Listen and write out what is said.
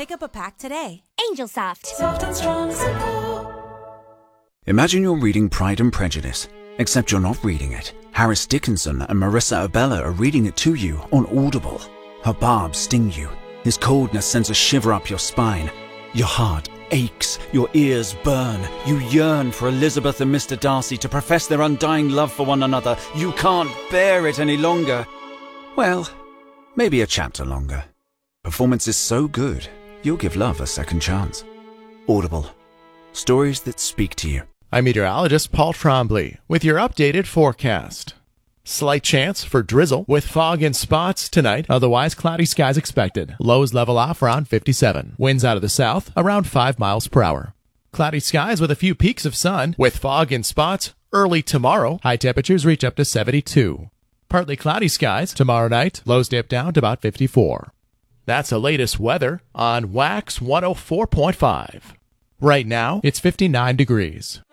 Pick up a pack today. Angel Soft. Soft and strong support. Imagine you're reading Pride and Prejudice, except you're not reading it. Harris Dickinson and Marissa Abella are reading it to you on Audible. Her barbs sting you. His coldness sends a shiver up your spine. Your heart aches, your ears burn. You yearn for Elizabeth and Mr. Darcy to profess their undying love for one another. You can't bear it any longer. Well, maybe a chapter longer. Performance is so good, you'll give love a second chance. Audible. Stories that speak to you. I'm meteorologist Paul Trombley with your updated forecast. Slight chance for drizzle with fog and spots tonight, otherwise cloudy skies expected. Lows level off around 57. Winds out of the south around 5 miles per hour. Cloudy skies with a few peaks of sun with fog and spots early tomorrow. High temperatures reach up to 72. Partly cloudy skies tomorrow night. Lows dip down to about 54. That's the latest weather on Wax 104.5. Right now, it's 59 degrees.